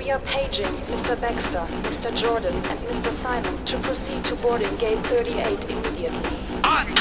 We are paging Mr. Baxter, Mr. Jordan, and Mr. Simon to proceed to boarding gate 38 immediately. On